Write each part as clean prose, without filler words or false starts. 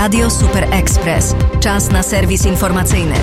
Radio Super Express. Czas na serwis informacyjny.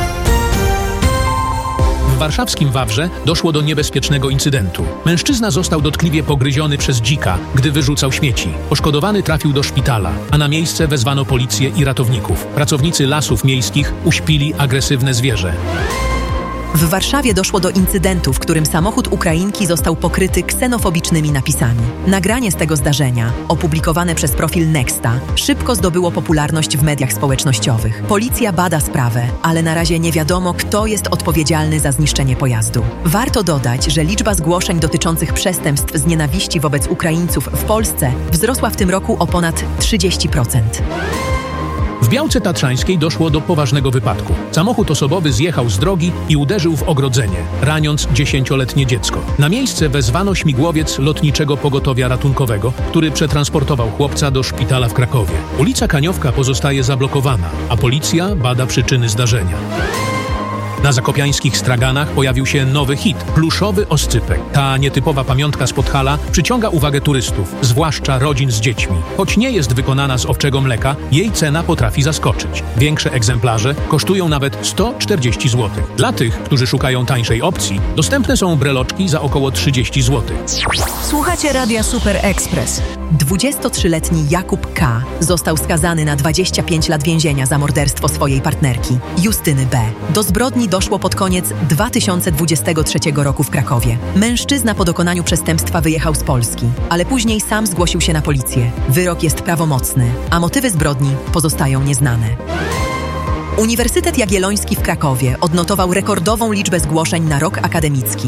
W warszawskim Wawrze doszło do niebezpiecznego incydentu. Mężczyzna został dotkliwie pogryziony przez dzika, gdy wyrzucał śmieci. Poszkodowany trafił do szpitala, a na miejsce wezwano policję i ratowników. Pracownicy lasów miejskich uśpili agresywne zwierzę. W Warszawie doszło do incydentu, w którym samochód Ukrainki został pokryty ksenofobicznymi napisami. Nagranie z tego zdarzenia, opublikowane przez profil Nexta, szybko zdobyło popularność w mediach społecznościowych. Policja bada sprawę, ale na razie nie wiadomo, kto jest odpowiedzialny za zniszczenie pojazdu. Warto dodać, że liczba zgłoszeń dotyczących przestępstw z nienawiści wobec Ukraińców w Polsce wzrosła w tym roku o ponad 30%. W Białce Tatrzańskiej doszło do poważnego wypadku. Samochód osobowy zjechał z drogi i uderzył w ogrodzenie, raniąc 10-letnie dziecko. Na miejsce wezwano śmigłowiec Lotniczego Pogotowia Ratunkowego, który przetransportował chłopca do szpitala w Krakowie. Ulica Kaniowka pozostaje zablokowana, a policja bada przyczyny zdarzenia. Na zakopiańskich straganach pojawił się nowy hit – pluszowy oscypek. Ta nietypowa pamiątka z Podhala przyciąga uwagę turystów, zwłaszcza rodzin z dziećmi. Choć nie jest wykonana z owczego mleka, jej cena potrafi zaskoczyć. Większe egzemplarze kosztują nawet 140 zł. Dla tych, którzy szukają tańszej opcji, dostępne są breloczki za około 30 zł. Słuchacie Radia Super Express. 23-letni Jakub K. został skazany na 25 lat więzienia za morderstwo swojej partnerki, Justyny B. Do zbrodni doszło pod koniec 2023 roku w Krakowie. Mężczyzna po dokonaniu przestępstwa wyjechał z Polski, ale później sam zgłosił się na policję. Wyrok jest prawomocny, a motywy zbrodni pozostają nieznane. Uniwersytet Jagielloński w Krakowie odnotował rekordową liczbę zgłoszeń na rok akademicki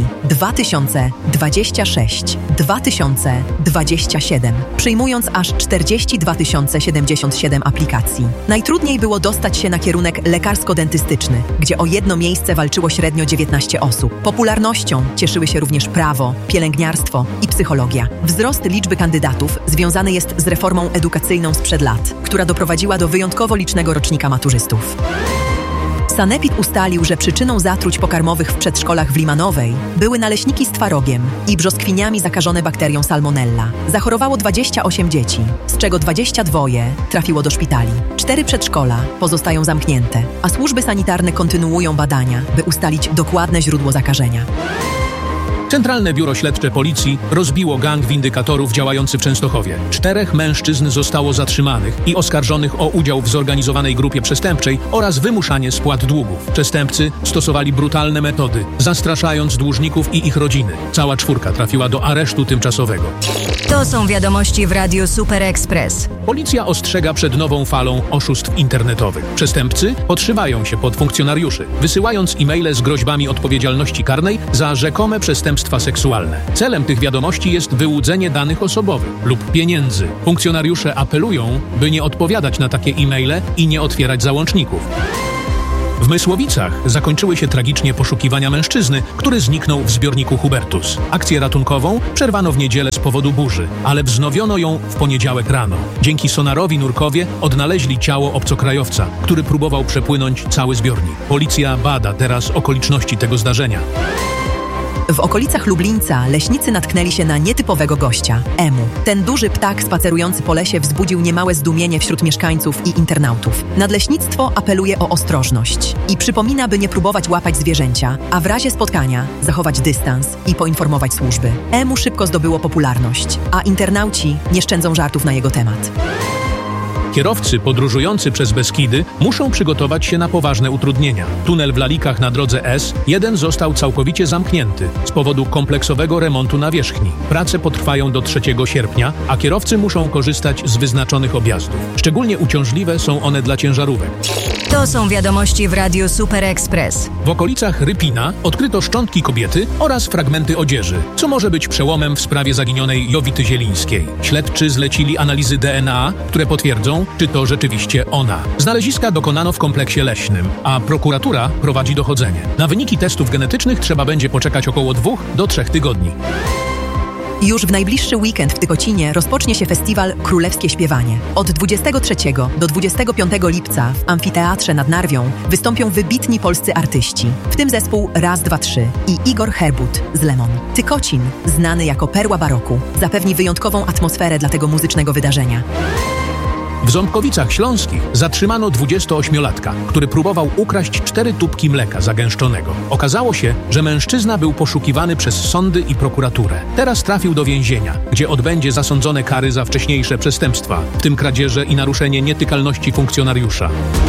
2026-2027, przyjmując aż 42 077 aplikacji. Najtrudniej było dostać się na kierunek lekarsko-dentystyczny, gdzie o jedno miejsce walczyło średnio 19 osób. Popularnością cieszyły się również prawo, pielęgniarstwo i psychologia. Wzrost liczby kandydatów związany jest z reformą edukacyjną sprzed lat, która doprowadziła do wyjątkowo licznego rocznika maturzystów. Sanepid ustalił, że przyczyną zatruć pokarmowych w przedszkolach w Limanowej były naleśniki z twarogiem i brzoskwiniami zakażone bakterią Salmonella. Zachorowało 28 dzieci, z czego 22 trafiło do szpitali. 4 przedszkola pozostają zamknięte, a służby sanitarne kontynuują badania, by ustalić dokładne źródło zakażenia. Centralne Biuro Śledcze Policji rozbiło gang windykatorów działający w Częstochowie. 4 mężczyzn zostało zatrzymanych i oskarżonych o udział w zorganizowanej grupie przestępczej oraz wymuszanie spłat długów. Przestępcy stosowali brutalne metody, zastraszając dłużników i ich rodziny. Cała 4 trafiła do aresztu tymczasowego. To są wiadomości w Radiu Super Express. Policja ostrzega przed nową falą oszustw internetowych. Przestępcy podszywają się pod funkcjonariuszy, wysyłając e-maile z groźbami odpowiedzialności karnej za rzekome przestępstwa seksualne. Celem tych wiadomości jest wyłudzenie danych osobowych lub pieniędzy. Funkcjonariusze apelują, by nie odpowiadać na takie e-maile i nie otwierać załączników. W Mysłowicach zakończyły się tragicznie poszukiwania mężczyzny, który zniknął w zbiorniku Hubertus. Akcję ratunkową przerwano w niedzielę z powodu burzy, ale wznowiono ją w poniedziałek rano. Dzięki sonarowi nurkowie odnaleźli ciało obcokrajowca, który próbował przepłynąć cały zbiornik. Policja bada teraz okoliczności tego zdarzenia. W okolicach Lublińca leśnicy natknęli się na nietypowego gościa – Emu. Ten duży ptak spacerujący po lesie wzbudził niemałe zdumienie wśród mieszkańców i internautów. Nadleśnictwo apeluje o ostrożność i przypomina, by nie próbować łapać zwierzęcia, a w razie spotkania zachować dystans i poinformować służby. Emu szybko zdobyło popularność, a internauci nie szczędzą żartów na jego temat. Kierowcy podróżujący przez Beskidy muszą przygotować się na poważne utrudnienia. Tunel w Lalikach na drodze S1 został całkowicie zamknięty z powodu kompleksowego remontu nawierzchni. Prace potrwają do 3 sierpnia, a kierowcy muszą korzystać z wyznaczonych objazdów. Szczególnie uciążliwe są one dla ciężarówek. To są wiadomości w Radiu Super Express. W okolicach Rypina odkryto szczątki kobiety oraz fragmenty odzieży, co może być przełomem w sprawie zaginionej Jowity Zielińskiej. Śledczy zlecili analizy DNA, które potwierdzą, czy to rzeczywiście ona. Znaleziska dokonano w kompleksie leśnym, a prokuratura prowadzi dochodzenie. Na wyniki testów genetycznych trzeba będzie poczekać około 2 do 3 tygodni. Już w najbliższy weekend w Tykocinie rozpocznie się festiwal Królewskie Śpiewanie. Od 23 do 25 lipca w Amfiteatrze nad Narwią wystąpią wybitni polscy artyści, w tym zespół Raz, 2, 3 i Igor Herbut z Lemon. Tykocin, znany jako perła baroku, zapewni wyjątkową atmosferę dla tego muzycznego wydarzenia. W Ząbkowicach Śląskich zatrzymano 28-latka, który próbował ukraść 4 tubki mleka zagęszczonego. Okazało się, że mężczyzna był poszukiwany przez sądy i prokuraturę. Teraz trafił do więzienia, gdzie odbędzie zasądzone kary za wcześniejsze przestępstwa, w tym kradzieże i naruszenie nietykalności funkcjonariusza.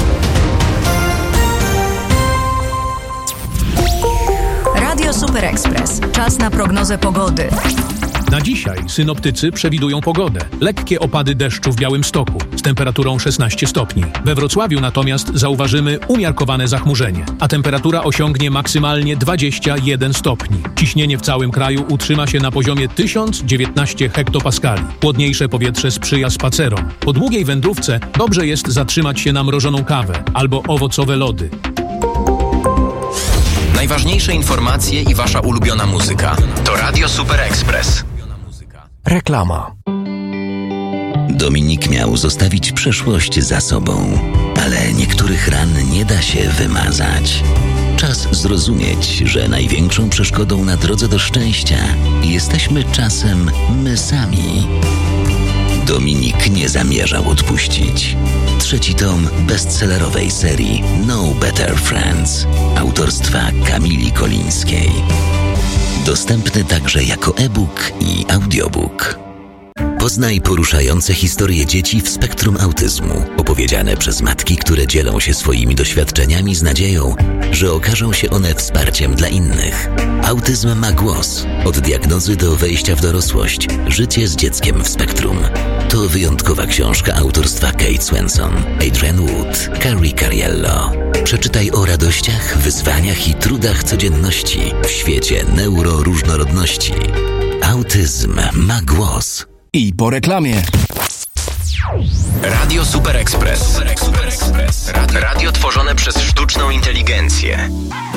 Radio Super Express. Czas na prognozę pogody. Na dzisiaj synoptycy przewidują pogodę. Lekkie opady deszczu w Białymstoku z temperaturą 16 stopni. We Wrocławiu natomiast zauważymy umiarkowane zachmurzenie, a temperatura osiągnie maksymalnie 21 stopni. Ciśnienie w całym kraju utrzyma się na poziomie 1019 hektopaskali. Chłodniejsze powietrze sprzyja spacerom. Po długiej wędrówce dobrze jest zatrzymać się na mrożoną kawę albo owocowe lody. Najważniejsze informacje i wasza ulubiona muzyka. To Radio Super Express. Reklama. Dominik miał zostawić przeszłość za sobą, ale niektórych ran nie da się wymazać. Czas zrozumieć, że największą przeszkodą na drodze do szczęścia jesteśmy czasem my sami. Dominik nie zamierzał odpuścić. 3. tom bestsellerowej serii No Better Friends autorstwa Kamili Kolińskiej. Dostępny także jako e-book i audiobook. Poznaj poruszające historie dzieci w spektrum autyzmu, opowiedziane przez matki, które dzielą się swoimi doświadczeniami z nadzieją, że okażą się one wsparciem dla innych. Autyzm ma głos. Od diagnozy do wejścia w dorosłość. Życie z dzieckiem w spektrum. To wyjątkowa książka autorstwa Kate Swenson, Adrian Wood, Carrie Cariello. Przeczytaj o radościach, wyzwaniach i trudach codzienności w świecie neuroróżnorodności. Autyzm ma głos. I po reklamie. Radio Super Express. Radio tworzone przez sztuczną inteligencję.